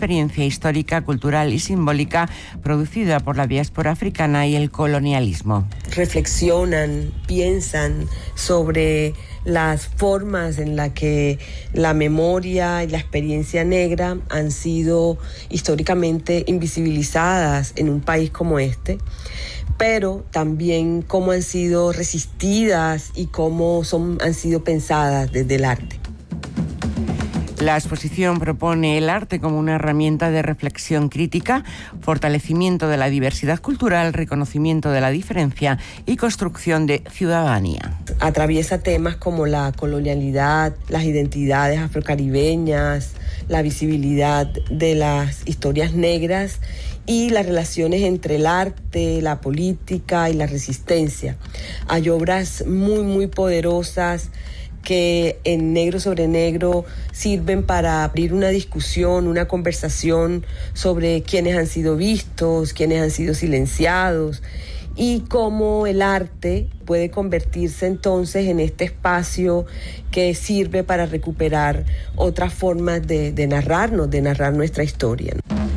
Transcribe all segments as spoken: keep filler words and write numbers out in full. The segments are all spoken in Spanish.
experiencia histórica, cultural y simbólica producida por la diáspora africana y el colonialismo. Reflexionan, piensan sobre las formas en las que la memoria y la experiencia negra han sido históricamente invisibilizadas en un país como este, pero también cómo han sido resistidas y cómo son, han sido pensadas desde el arte. La exposición propone el arte como una herramienta de reflexión crítica, fortalecimiento de la diversidad cultural, reconocimiento de la diferencia y construcción de ciudadanía. Atraviesa temas como la colonialidad, las identidades afrocaribeñas, la visibilidad de las historias negras y las relaciones entre el arte, la política y la resistencia. Hay obras muy, muy poderosas que en Negro sobre Negro sirven para abrir una discusión, una conversación sobre quiénes han sido vistos, quiénes han sido silenciados y cómo el arte puede convertirse entonces en este espacio que sirve para recuperar otras formas de, de narrarnos, de narrar nuestra historia.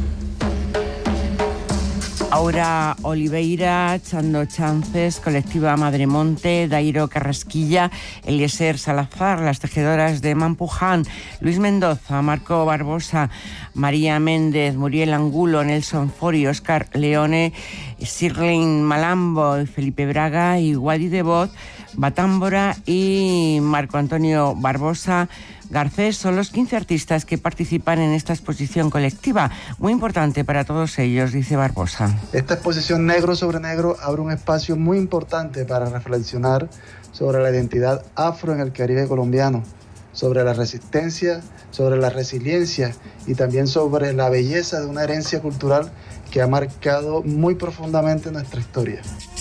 Aura Oliveira, Chando Chances, Colectiva Madremonte, Dairo Carrasquilla, Eliezer Salazar, Las Tejedoras de Mampuján, Luis Mendoza, Marco Barbosa, María Méndez, Muriel Angulo, Nelson Fori, Óscar Leone, Sirlin Malambo, Felipe Braga y Wadi Devot, Batámbora y Marco Antonio Barbosa Garcés son los quince artistas que participan en esta exposición colectiva, muy importante para todos ellos, dice Barbosa. Esta exposición Negro sobre Negro abre un espacio muy importante para reflexionar sobre la identidad afro en el Caribe colombiano, sobre la resistencia, sobre la resiliencia y también sobre la belleza de una herencia cultural que ha marcado muy profundamente nuestra historia.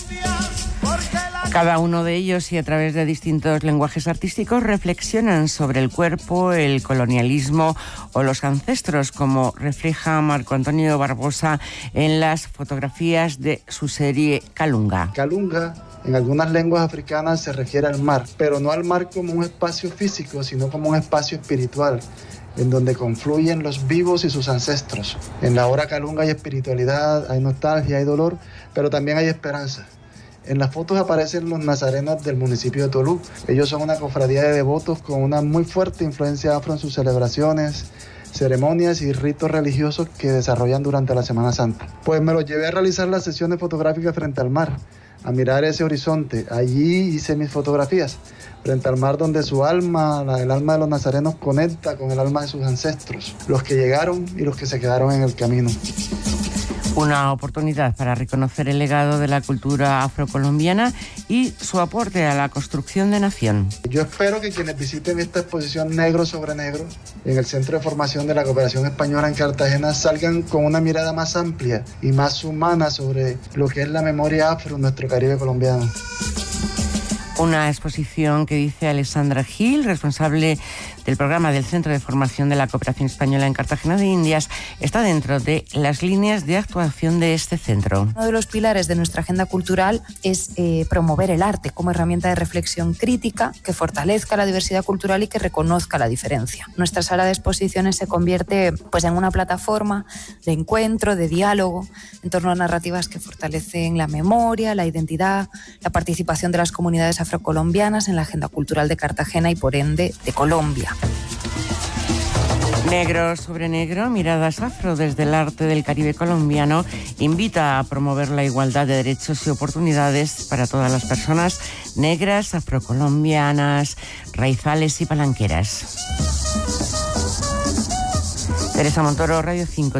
Cada uno de ellos y a través de distintos lenguajes artísticos reflexionan sobre el cuerpo, el colonialismo o los ancestros, como refleja Marco Antonio Barbosa en las fotografías de su serie Kalunga. Kalunga en algunas lenguas africanas se refiere al mar, pero no al mar como un espacio físico, sino como un espacio espiritual, en donde confluyen los vivos y sus ancestros. En la hora Kalunga hay espiritualidad, hay nostalgia, hay dolor, pero también hay esperanza. En las fotos aparecen los nazarenos del municipio de Tolú. Ellos son una cofradía de devotos con una muy fuerte influencia afro en sus celebraciones, ceremonias y ritos religiosos que desarrollan durante la Semana Santa. Pues me los llevé a realizar las sesiones fotográficas frente al mar, a mirar ese horizonte. Allí hice mis fotografías, frente al mar donde su alma, la, el alma de los nazarenos conecta con el alma de sus ancestros, los que llegaron y los que se quedaron en el camino. Una oportunidad para reconocer el legado de la cultura afrocolombiana y su aporte a la construcción de nación. Yo espero que quienes visiten esta exposición Negro sobre Negro en el Centro de Formación de la Cooperación Española en Cartagena salgan con una mirada más amplia y más humana sobre lo que es la memoria afro en nuestro Caribe colombiano. Una exposición que, dice Alessandra Gil, responsable del programa del Centro de Formación de la Cooperación Española en Cartagena de Indias, está dentro de las líneas de actuación de este centro. Uno de los pilares de nuestra agenda cultural es eh, promover el arte como herramienta de reflexión crítica que fortalezca la diversidad cultural y que reconozca la diferencia. Nuestra sala de exposiciones se convierte pues, en una plataforma de encuentro, de diálogo, en torno a narrativas que fortalecen la memoria, la identidad, la participación de las comunidades afrocolombianas en la agenda cultural de Cartagena y, por ende, de Colombia. Negro sobre Negro, miradas afro desde el arte del Caribe colombiano, invita a promover la igualdad de derechos y oportunidades para todas las personas negras, afrocolombianas, raizales y palanqueras. Teresa Montoro, Radio cinco.